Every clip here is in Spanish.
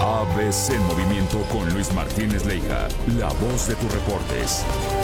ABC Movimiento con Luis Martínez Leija, la voz de tus reportes.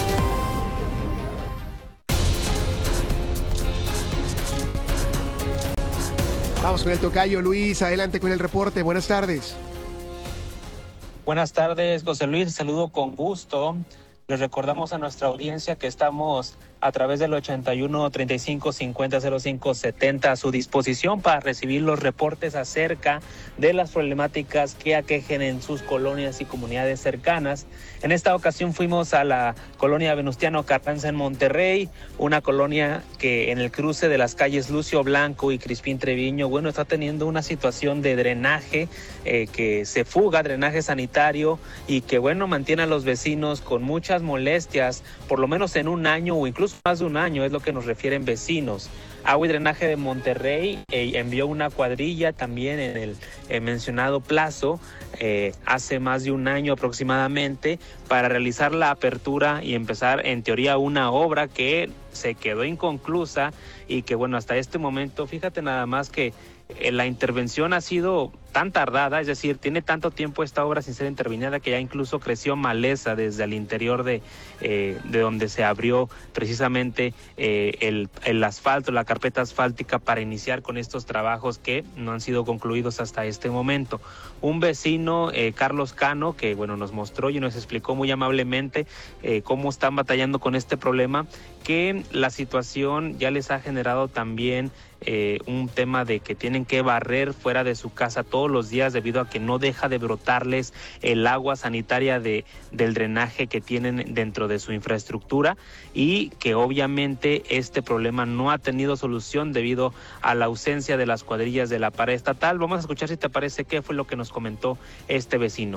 Vamos con el tocayo Luis, adelante con el reporte, buenas tardes. Buenas tardes, José Luis, saludo con gusto. Les recordamos a nuestra audiencia que estamos a través del 81 35 50 05 70 a su disposición para recibir los reportes acerca de las problemáticas que aquejen en sus colonias y comunidades cercanas. En esta ocasión fuimos a la colonia Venustiano Carranza en Monterrey, una colonia que en el cruce de las calles Lucio Blanco y Crispín Treviño, está teniendo una situación de drenaje que se fuga, drenaje sanitario, y que mantiene a los vecinos con muchas molestias, por lo menos en un año o incluso más de un año, es lo que nos refieren vecinos. Agua y Drenaje de Monterrey envió una cuadrilla también en el mencionado plazo, hace más de un año aproximadamente, para realizar la apertura y empezar en teoría una obra que se quedó inconclusa y que hasta este momento, fíjate nada más que la intervención ha sido tan tardada, es decir, tiene tanto tiempo esta obra sin ser intervenida que ya incluso creció maleza desde el interior de donde se abrió precisamente el asfalto, la carpeta asfáltica para iniciar con estos trabajos que no han sido concluidos hasta este momento. Un vecino, Carlos Cano, que nos mostró y nos explicó muy amablemente cómo están batallando con este problema, que la situación ya les ha generado también un tema de que tienen que barrer fuera de su casa todos los días debido a que no deja de brotarles el agua sanitaria del drenaje que tienen dentro de su infraestructura, y que obviamente este problema no ha tenido solución debido a la ausencia de las cuadrillas de la pared estatal. Vamos a escuchar, si te parece, qué fue lo que nos comentó este vecino.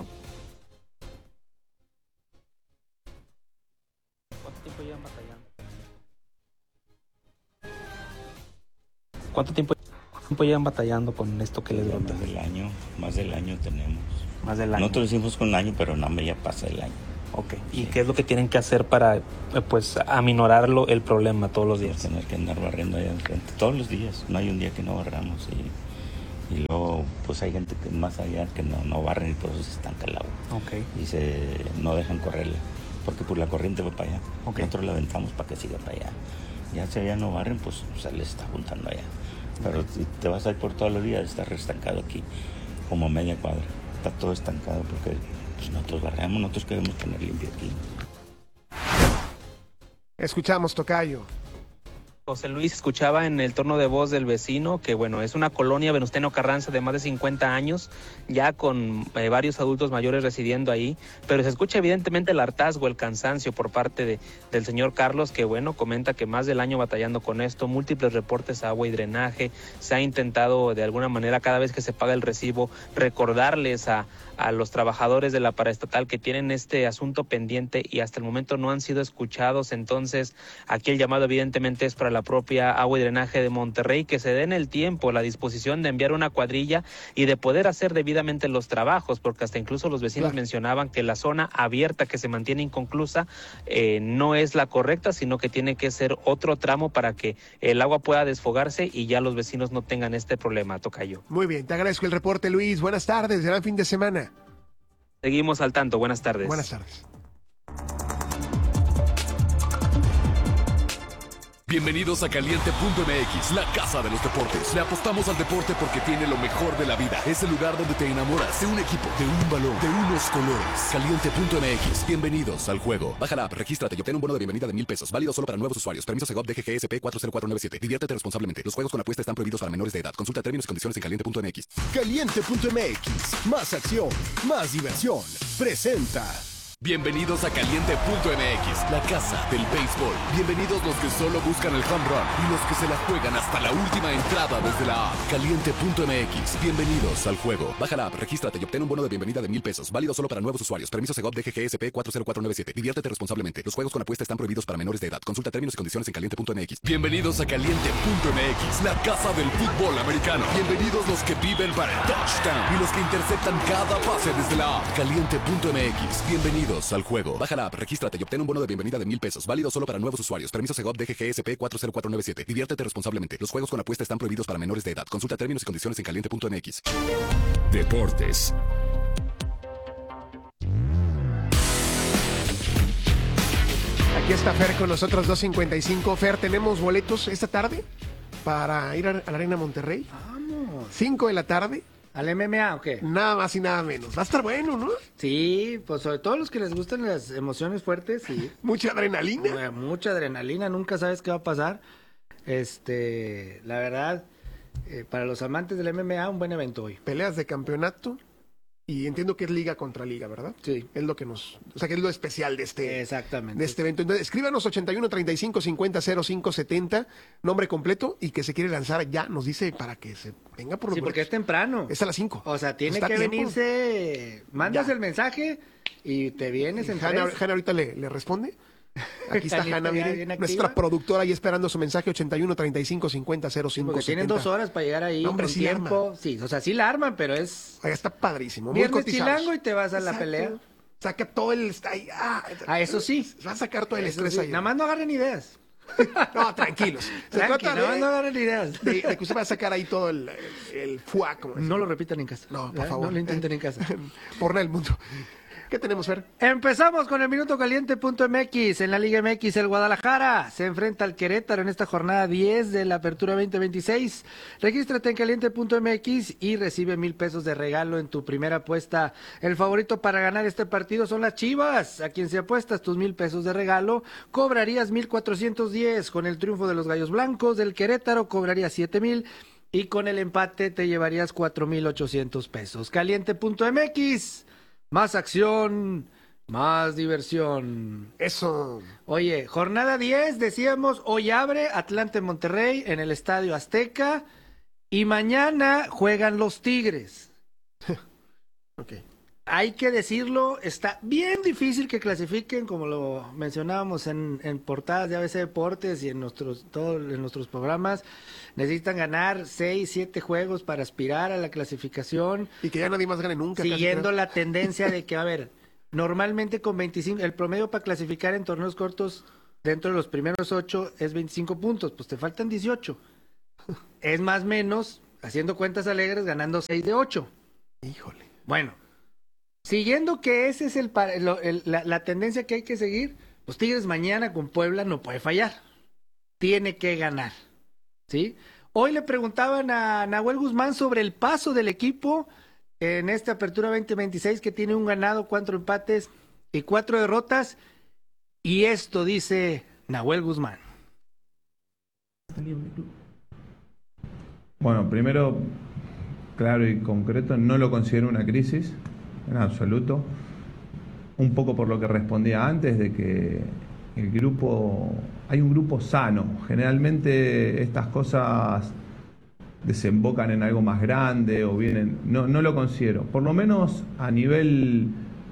¿Cuánto tiempo llevan batallando con esto que les brota? Más del año tenemos. Más del año. Nosotros decimos con un año, pero no, ya pasa el año. Ok. ¿Y sí. qué es lo que tienen que hacer para aminorarlo el problema todos los días? Tener que andar barriendo allá enfrente todos los días. No hay un día que no barramos. Y luego hay gente que más allá que no barren y por eso se estanca el agua. Okay. Y no dejan correrla, porque la corriente va para allá. Okay. Nosotros la aventamos para que siga para allá. Ya si allá no barren, se les está juntando allá. Pero si te vas a ir por todos los días, está estancado aquí, como media cuadra. Está todo estancado porque nosotros barremos, nosotros queremos tener limpio aquí. Escuchamos, tocayo. José Luis, escuchaba en el tono de voz del vecino que, es una colonia Venustiano Carranza de más de 50 años, ya con varios adultos mayores residiendo ahí, pero se escucha evidentemente el hartazgo, el cansancio por parte del señor Carlos, que, comenta que más del año batallando con esto, múltiples reportes a agua y drenaje, se ha intentado de alguna manera cada vez que se paga el recibo recordarles a los trabajadores de la paraestatal que tienen este asunto pendiente y hasta el momento no han sido escuchados. Entonces, aquí el llamado evidentemente es para la propia Agua y Drenaje de Monterrey que se den el tiempo, la disposición de enviar una cuadrilla y de poder hacer debidamente los trabajos, porque hasta incluso los vecinos mencionaban que la zona abierta que se mantiene inconclusa no es la correcta, sino que tiene que ser otro tramo para que el agua pueda desfogarse y ya los vecinos no tengan este problema, tocayo. Muy bien, te agradezco el reporte, Luis. Buenas tardes, gran fin de semana. Seguimos al tanto. Buenas tardes. Buenas tardes. Bienvenidos a Caliente.mx, la casa de los deportes. Le apostamos al deporte porque tiene lo mejor de la vida. Es el lugar donde te enamoras de un equipo, de un balón, de unos colores. Caliente.mx, bienvenidos al juego. Baja la app, regístrate y obtén un bono de bienvenida de $1,000. Válido solo para nuevos usuarios. Permiso Segov DGGSP 40497. Diviértete responsablemente. Los juegos con apuesta están prohibidos para menores de edad. Consulta términos y condiciones en Caliente.mx. Caliente.mx, más acción, más diversión. Presenta. Bienvenidos a Caliente.mx, la casa del béisbol. Bienvenidos los que solo buscan el home run y los que se la juegan hasta la última entrada desde la app. Caliente.mx, bienvenidos al juego. Baja la app, regístrate y obtén un bono de bienvenida de $1,000. Válido solo para nuevos usuarios. Permiso Segov DGGSP 40497. Diviértete responsablemente. Los juegos con apuesta están prohibidos para menores de edad. Consulta términos y condiciones en Caliente.mx. Bienvenidos a Caliente.mx, la casa del fútbol americano. Bienvenidos los que viven para el touchdown y los que interceptan cada pase desde la app. Caliente.mx, bienvenidos al juego. Baja la app, regístrate y obtén un bono de bienvenida de $1,000. Válido solo para nuevos usuarios. Permiso Segov DGGSP 40497. Diviértete responsablemente. Los juegos con apuesta están prohibidos para menores de edad. Consulta términos y condiciones en Caliente.mx. Deportes. Aquí está Fer con nosotros, 2:55. Fer, ¿tenemos boletos esta tarde para ir a la Arena Monterrey? Vamos. 5 de la tarde. ¿Al MMA o qué? Nada más y nada menos. Va a estar bueno, ¿no? Sí, pues sobre todo los que les gustan las emociones fuertes, sí. Mucha adrenalina. Mucha adrenalina, nunca sabes qué va a pasar. La verdad, para los amantes del MMA, un buen evento hoy. Peleas de campeonato. Y entiendo que es liga contra liga, ¿verdad? Sí. Es lo que nos... O sea, que es lo especial de Exactamente. de este evento. Entonces, escríbanos 81 35 50 05 70, nombre completo, y que se quiere lanzar ya, nos dice, para que se venga por los Sí, porque es boletos. temprano. Es a las 5. O sea, tiene Está que a tiempo. venirse, mandas Ya. el mensaje y te vienes en Hanna tres. ahorita le responde. Aquí está Hanita Hanna, ya mire, bien activa. nuestra productora ahí esperando su mensaje, 81 35 50 05 Porque 70. tienen 2 horas para llegar ahí No, hombre, con sí la tiempo. arman. Sí, o sea, sí la arman, pero es Oiga, está padrísimo, muy viernes cotizados. chilango y te vas a la Exacto. pelea. Saca todo el... Eso sí. Va a sacar todo el Eso estrés sí, ahí. nada más no agarren ideas. No, tranquilos. Se Tranqui, trata nada más no agarren ideas. de que usted va a sacar ahí todo el fuá, como No lo repitan en casa. No, por favor. No lo intenten en casa. Por nada del mundo. ¿Qué tenemos, Fer? Empezamos con el Minuto Caliente.mx. En la Liga MX, el Guadalajara se enfrenta al Querétaro en esta jornada 10 de la Apertura 2026. Regístrate en Caliente.mx y recibe 1,000 pesos de regalo en tu primera apuesta. El favorito para ganar este partido son las Chivas. A quien si apuestas tus 1,000 pesos de regalo, cobrarías 1,410. Con el triunfo de los Gallos Blancos del Querétaro, cobrarías 7,000. Y con el empate te llevarías 4,800 pesos. Caliente.mx. Más acción, más diversión. Eso. Oye, jornada 10, decíamos, hoy abre Atlante Monterrey en el Estadio Azteca y mañana juegan los Tigres. Ok. Hay que decirlo, está bien difícil que clasifiquen, como lo mencionábamos en portadas de ABC Deportes y en nuestros programas. Necesitan ganar 6, 7 juegos para aspirar a la clasificación. Y que ya nadie más gane nunca. Siguiendo casi, la tendencia de que, a ver, normalmente con 25, el promedio para clasificar en torneos cortos dentro de los primeros 8 es 25 puntos, pues te faltan 18. Es más o menos, haciendo cuentas alegres, ganando 6 de 8. Híjole. Bueno, siguiendo que ese es la tendencia que hay que seguir, pues Tigres mañana con Puebla no puede fallar. Tiene que ganar, ¿sí? Hoy le preguntaban a Nahuel Guzmán sobre el paso del equipo en esta Apertura 2026, que tiene un ganado, 4 empates y 4 derrotas. Y esto dice Nahuel Guzmán. Bueno, primero, claro y concreto, no lo considero una crisis, en absoluto. Un poco por lo que respondía antes, de que el grupo, hay un grupo sano. Generalmente estas cosas desembocan en algo más grande o vienen, no lo considero, por lo menos a nivel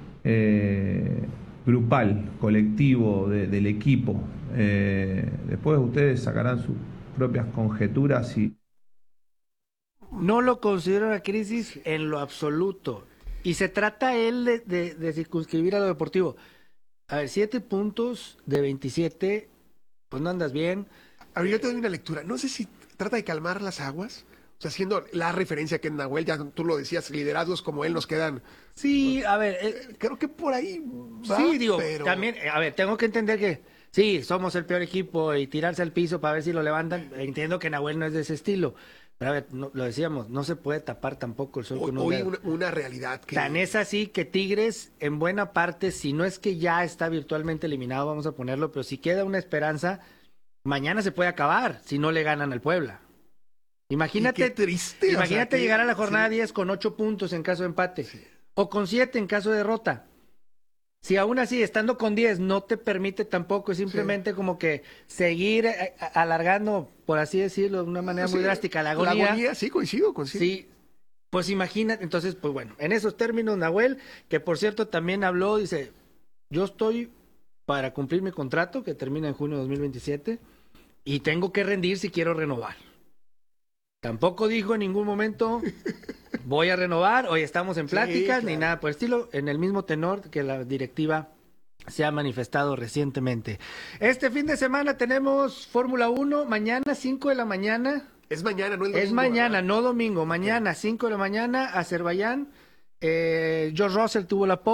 grupal, colectivo, del equipo. Después ustedes sacarán sus propias conjeturas y... No lo considero una crisis en lo absoluto. Y se trata él de circunscribir a lo deportivo. A ver, 7 puntos de 27, pues no andas bien. A ver, yo te doy una lectura. No sé si trata de calmar las aguas. O sea, haciendo la referencia que en Nahuel, ya tú lo decías, liderazgos como él nos quedan. Sí, a ver, Creo que por ahí va, sí, digo, pero... también, a ver, tengo que entender que sí, somos el peor equipo y tirarse al piso para ver si lo levantan. Entiendo que Nahuel no es de ese estilo. Pero a ver, lo decíamos, no se puede tapar tampoco el sol con un Hoy dedo. una realidad que... Tan es así que Tigres, en buena parte, si no es que ya está virtualmente eliminado, vamos a ponerlo, pero si queda una esperanza, mañana se puede acabar si no le ganan al Puebla. Imagínate, Y qué triste, imagínate o sea, que- llegar a la jornada sí. 10 con 8 puntos en caso de empate, o con 7 en caso de derrota. Si aún así, estando con 10, no te permite tampoco, es simplemente como que seguir alargando, por así decirlo, de una manera muy Sí, drástica, la La agonía. agonía, sí, coincido. Sí, pues imagínate, entonces, pues bueno, en esos términos, Nahuel, que por cierto también habló, dice, yo estoy para cumplir mi contrato, que termina en junio de 2027, y tengo que rendir si quiero renovar. Tampoco dijo en ningún momento, voy a renovar, hoy estamos en pláticas, Sí, ni claro. nada por el estilo, en el mismo tenor que la directiva se ha manifestado recientemente. Este fin de semana tenemos Fórmula 1, mañana 5 de la mañana. Es mañana, no el domingo. Es mañana, ¿verdad? no domingo. Mañana, 5 de la mañana, Azerbaiyán. George Russell tuvo la pole.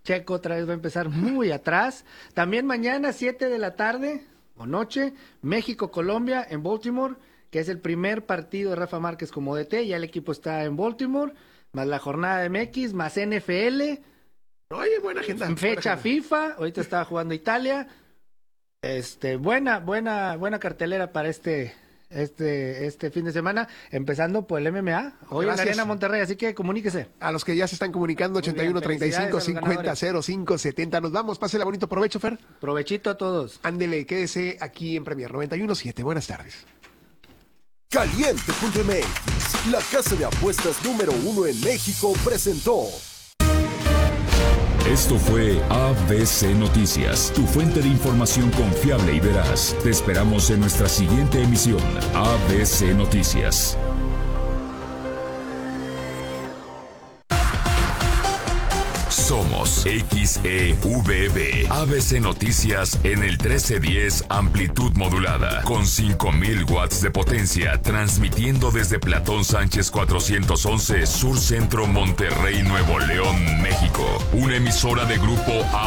Checo otra vez va a empezar muy atrás. También mañana, 7 de la tarde o noche, México-Colombia en Baltimore, que es el primer partido de Rafa Márquez como DT. Ya el equipo está en Baltimore, más la jornada de MX, más NFL. Oye, buena agenda. Fecha FIFA, ahorita estaba jugando Italia. Buena cartelera para este fin de semana, empezando por el MMA, hoy en la Arena Monterrey, así que comuníquese. A los que ya se están comunicando, 81 35 50 05 70. Nos vamos, pásela bonito provecho, Fer. Provechito a todos. Ándele, quédese aquí en Premier 91.7. Buenas tardes. Caliente.mx, la casa de apuestas número 1 en México, presentó. Esto fue ABC Noticias, tu fuente de información confiable y veraz. Te esperamos en nuestra siguiente emisión, ABC Noticias. Somos XEVB, ABC Noticias en el 1310 amplitud modulada, con 5000 watts de potencia, transmitiendo desde Platón Sánchez 411, Sur Centro, Monterrey, Nuevo León, México. Una emisora de Grupo A.